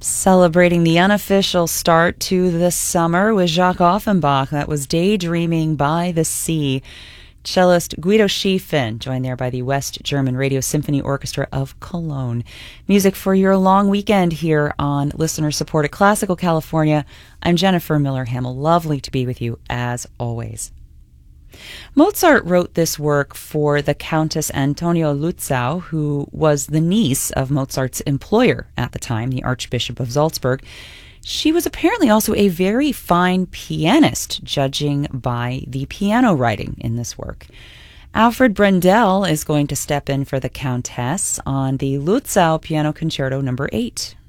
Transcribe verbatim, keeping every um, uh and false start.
Celebrating the unofficial start to the summer with Jacques Offenbach. That was Daydreaming by the Sea. Cellist Guido Schiefen, joined there by the West German Radio Symphony Orchestra of Cologne. Music for your long weekend here on listener-supported Classical California. I'm Jennifer Miller-Hamel. Lovely to be with you, as always. Mozart wrote this work for the Countess Antonia Lützow, who was the niece of Mozart's employer at the time, the Archbishop of Salzburg. She was apparently also a very fine pianist, judging by the piano writing in this work. Alfred Brendel is going to step in for the Countess on the Lützow Piano Concerto number eight.